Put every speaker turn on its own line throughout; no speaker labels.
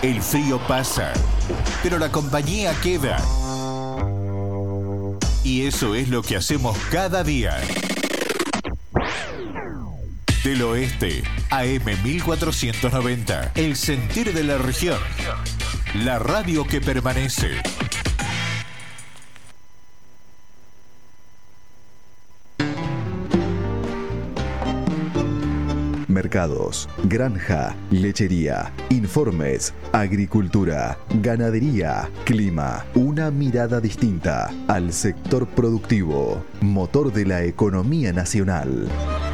El frío pasa, pero la compañía queda. Y eso es lo que hacemos cada día. Del Oeste, AM 1490, el sentir de la región. La radio que permanece.
Mercados, granja, lechería, informes, agricultura, ganadería, clima. Una mirada distinta al sector productivo, motor de la economía nacional.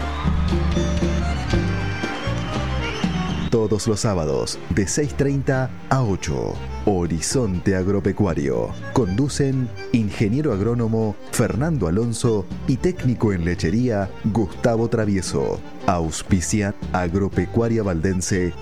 Todos los sábados de 6:30 a 8. Horizonte Agropecuario. Conducen ingeniero agrónomo Fernando Alonso y técnico en lechería Gustavo Travieso. Auspicia Agropecuaria Valdense.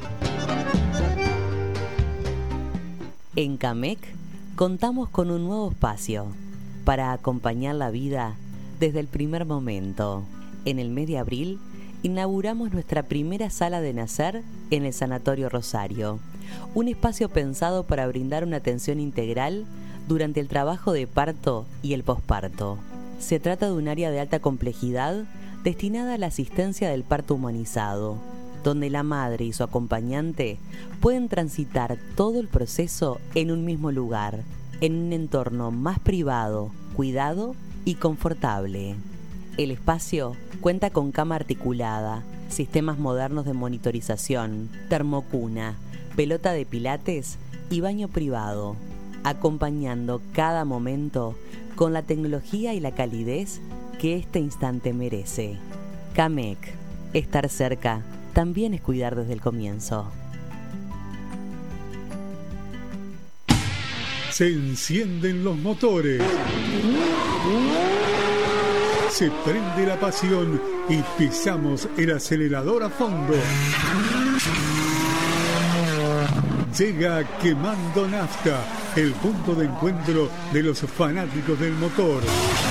En CAMEC contamos con un nuevo espacio para acompañar la vida desde el primer momento. En el mes de abril inauguramos nuestra primera sala de nacer en el Sanatorio Rosario, un espacio pensado para brindar una atención integral durante el trabajo de parto y el posparto. Se trata de un área de alta complejidad destinada a la asistencia del parto humanizado, donde la madre y su acompañante pueden transitar todo el proceso en un mismo lugar, en un entorno más privado, cuidado y confortable. El espacio cuenta con cama articulada, sistemas modernos de monitorización, termocuna, pelota de pilates y baño privado, acompañando cada momento con la tecnología y la calidez que este instante merece. CAMEC, estar cerca también es cuidar desde el comienzo.
Se encienden los motores. Se prende la pasión y pisamos el acelerador a fondo. Llega Quemando Nafta, el punto de encuentro de los fanáticos del motor.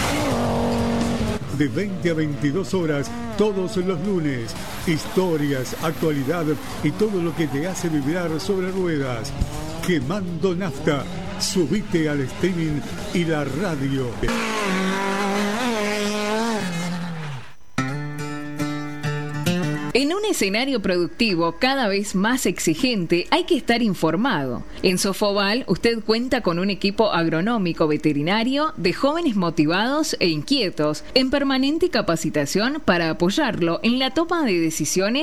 De 20 a 22 horas, todos los lunes. Historias, actualidad y todo lo que te hace vibrar sobre ruedas. Quemando Nafta. Subite al streaming y la radio.
En un escenario productivo cada vez más exigente hay que estar informado. En Sofoval usted cuenta con un equipo agronómico veterinario de jóvenes motivados e inquietos en permanente capacitación para apoyarlo en la toma de decisiones